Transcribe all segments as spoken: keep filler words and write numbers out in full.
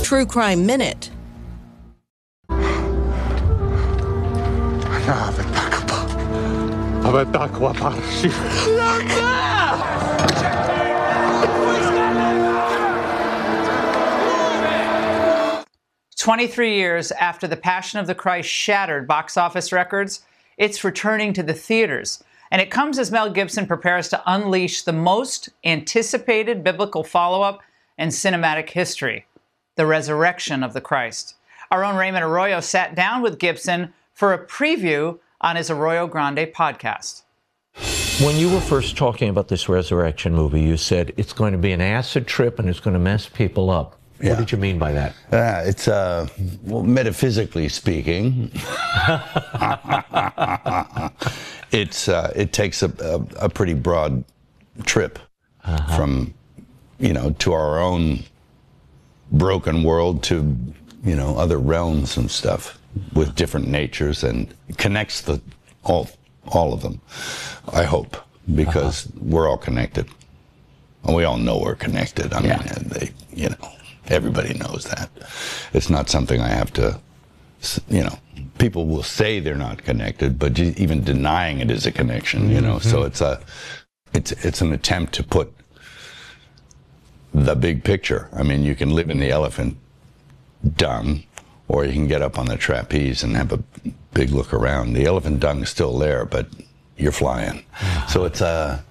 True Crime Minute. twenty-three years after The Passion of the Christ shattered box office records, it's returning to the theaters. And it comes as Mel Gibson prepares to unleash the most anticipated biblical follow-up in cinematic history, the resurrection of the Christ. Our own Raymond Arroyo sat down with Gibson for a preview on his Arroyo Grande podcast. When you were first talking about this resurrection movie, you said it's going to be an acid trip and it's going to mess people up. Yeah. What did you mean by that? Uh, it's, uh, well, metaphysically speaking, it's uh, it takes a, a, a pretty broad trip uh-huh. from, you know, to our own broken world to, you know, other realms and stuff with different natures, and connects the all all of them, I hope, because uh-huh. we're all connected. And we all know we're connected. I yeah. mean, they, you know. Everybody knows that. It's not something I have to, you know, people will say they're not connected, but even denying it is a connection, you know. Mm-hmm. So it's a, it's it's an attempt to put the big picture. I mean, you can live in the elephant dung, or you can get up on the trapeze and have a big look around. The elephant dung is still there, but you're flying. So it's a,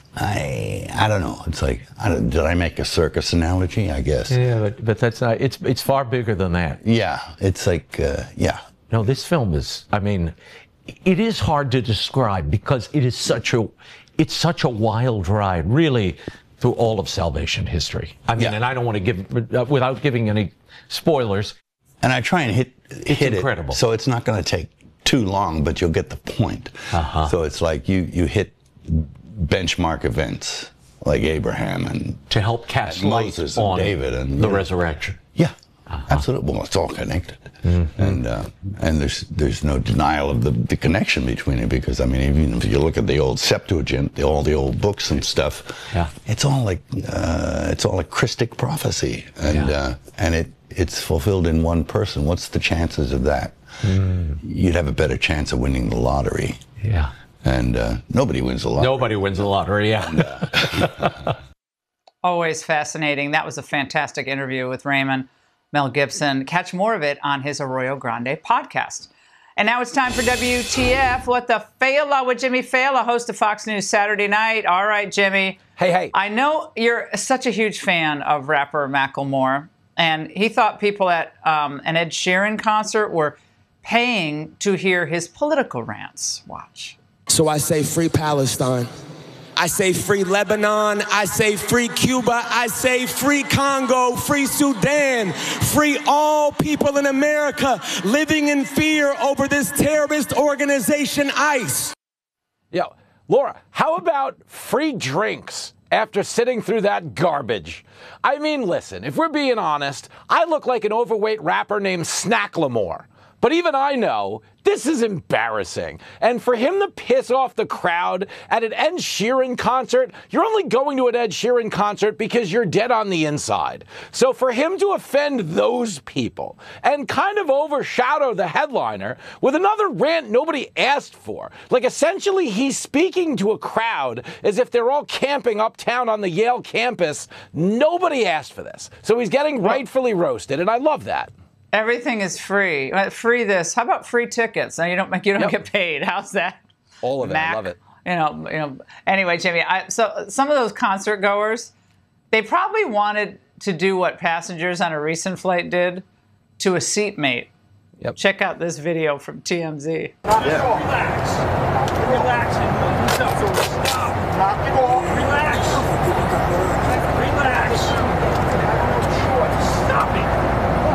I I don't know. It's like, I don't, did I make a circus analogy? I guess. Yeah, but but that's not. It's it's far bigger than that. Yeah, it's like uh, yeah. No, this film is. I mean, it is hard to describe because it is such a, it's such a wild ride, really, through all of salvation history. I mean, yeah. and I don't want to give uh, without giving any spoilers. And I try and hit it's hit incredible. it, so it's not going to take too long, but you'll get the point. Uh-huh. So it's like you you hit benchmark events like Abraham and to help cast light Moses on and David and the you know, resurrection. Yeah, uh-huh. absolutely. Well, it's all connected, mm-hmm. and uh, and there's there's no denial of the, the connection between it, because I mean, even if you look at the old Septuagint, the, all the old books and stuff, yeah. it's all like uh, it's all like Christic prophecy, and yeah. uh, and it it's fulfilled in one person. What's the chances of that? Mm. You'd have a better chance of winning the lottery. Yeah. And uh, nobody wins the lottery. Nobody wins the lottery, yeah. And, uh, Always fascinating. That was a fantastic interview with Raymond. Mel Gibson. Catch more of it on his Arroyo Grande podcast. And now it's time for W T F. What the Fela with Jimmy Fallon, host of Fox News Saturday Night. All right, Jimmy. Hey, hey. I know you're such a huge fan of rapper Macklemore, and he thought people at um, an Ed Sheeran concert were paying to hear his political rants. Watch. So I say free Palestine. I say free Lebanon. I say free Cuba. I say free Congo, free Sudan, free all people in America living in fear over this terrorist organization, ICE. Yo, Laura, how about free drinks after sitting through that garbage? I mean, listen, if we're being honest, I look like an overweight rapper named Snacklemore. But even I know this is embarrassing. And for him to piss off the crowd at an Ed Sheeran concert, you're only going to an Ed Sheeran concert because you're dead on the inside. So for him to offend those people and kind of overshadow the headliner with another rant nobody asked for, like essentially he's speaking to a crowd as if they're all camping uptown on the Yale campus. Nobody asked for this. So he's getting rightfully roasted, and I love that. Everything is free. Free this. How about free tickets? Now you don't you don't yep. get paid. How's that? All of it. Mac, I love it. You know. You know. Anyway, Jimmy. I, so some of those concert goers, they probably wanted to do what passengers on a recent flight did to a seatmate. Yep. Check out this video from T M Z. Yeah. Relax. Relax. Stop. Knock it off. Relax. Relax. Stop it.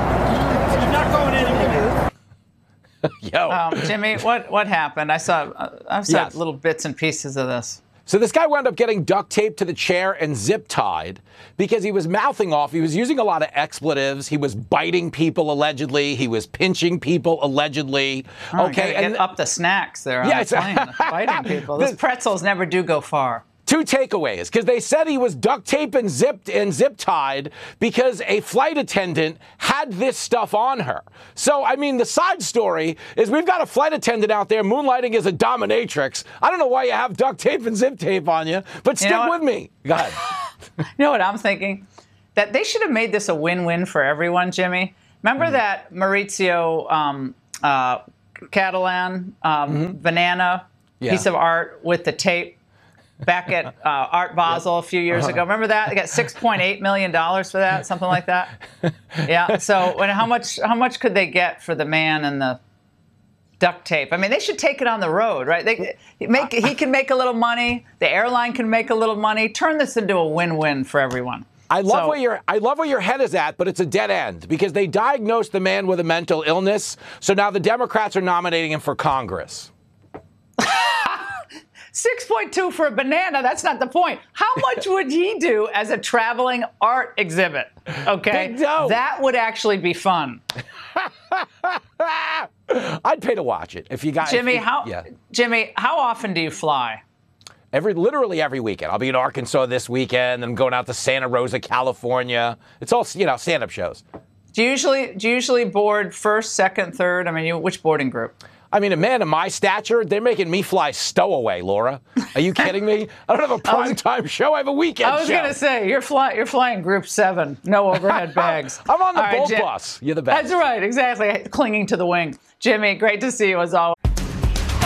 Yo, um, Jimmy, what what happened? I saw uh, I saw yes. little bits and pieces of this. So this guy wound up getting duct taped to the chair and zip tied because he was mouthing off. He was using a lot of expletives. He was biting people allegedly. He was pinching people allegedly. Oh, okay, and and up the snacks there. Yeah, on the plane, biting people. Those pretzels never do go far. two takeaways, because they said he was duct taped and zipped and zip tied because a flight attendant had this stuff on her. So, I mean, the side story is we've got a flight attendant out there moonlighting as a dominatrix. I don't know why you have duct tape and zip tape on you, but stick You know with me. Go ahead. You know what I'm thinking? That they should have made this a win-win for everyone, Jimmy. Remember mm-hmm. that Maurizio um, uh, Catalan um, mm-hmm. banana yeah. piece of art with the tape back at uh, Art Basel a few years uh-huh. ago? Remember that? They got six point eight million dollars for that, something like that. Yeah. So when, how much how much could they get for the man and the duct tape? I mean, they should take it on the road, right? They make he can make a little money. The airline can make a little money. Turn this into a win-win for everyone. I love so, where your I love where your head is at, but it's a dead end because they diagnosed the man with a mental illness. So now the Democrats are nominating him for Congress. six point two for a banana. That's not the point. How much would he do as a traveling art exhibit? Okay, that would actually be fun. I'd pay to watch it if you got Jimmy. if you, how yeah. Jimmy? How often do you fly? Every, literally every weekend. I'll be in Arkansas this weekend. I'm going out to Santa Rosa, California. It's all, you know, stand-up shows. Do you usually do you usually board first, second, third? I mean, you, which boarding group? I mean, a man of my stature, they're making me fly stowaway, Laura. Are you kidding me? I don't have a prime time show. I have a weekend show. I was going to say, you're, fly, you're flying group seven, no overhead bags. I'm on the all bull right, bus. You're the best. That's right, exactly. Clinging to the wing. Jimmy, great to see you as always.